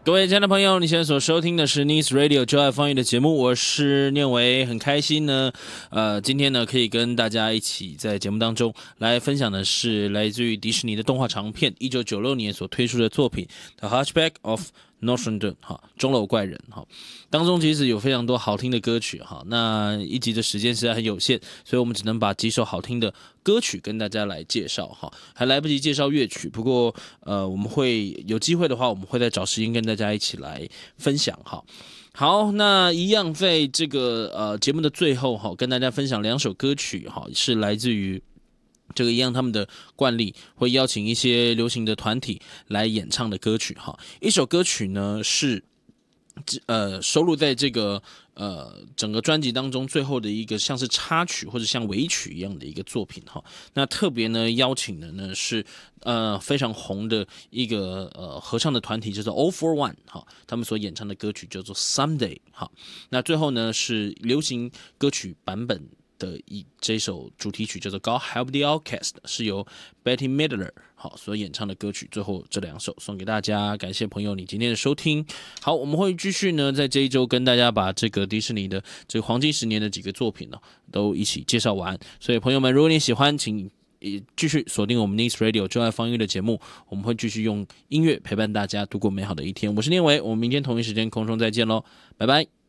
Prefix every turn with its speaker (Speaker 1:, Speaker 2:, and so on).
Speaker 1: 各位亲爱的朋友，你现在所收听的是 Nice Radio 就爱放映的节目，我是念维，很开心呢。今天呢可以跟大家一起在节目当中来分享的是来自于迪士尼的动画长片，1996年所推出的作品《The Hunchback of Notre Dame》哈，钟楼怪人哈，当中其实有非常多好听的歌曲哈。那一集的时间实在很有限，所以我们只能把几首好听的歌曲跟大家来介绍哈，还来不及介绍乐曲，不过我们会有机会的话，我们会再找时间跟大家一起来分享哈。好，那一样在这个节目的最后哈，跟大家分享2首歌曲哈，是来自于这个一样他们的惯例会邀请一些流行的团体来演唱的歌曲哈。一首歌曲呢是收录在这个整个专辑当中最后的一个像是插曲或者像尾曲一样的一个作品哈。那特别呢邀请的呢是非常红的一个合唱的团体，叫做 All for One 哈，他们所演唱的歌曲叫做 Someday 哈。那最后呢是流行歌曲版本的这首主题曲叫做 God Help the Outcast， 是由 Betty Midler 好所演唱的歌曲，最后这2首送给大家，感谢朋友你今天的收听。好，我们会继续呢在这一周跟大家把这个迪士尼的这个黄金10年的几个作品呢都一起介绍完，所以朋友们如果你喜欢，请继续锁定我们 Nice Radio 就爱放音乐的节目，我们会继续用音乐陪伴大家度过美好的一天。我是念维，我们明天同一时间空中再见咯，拜拜。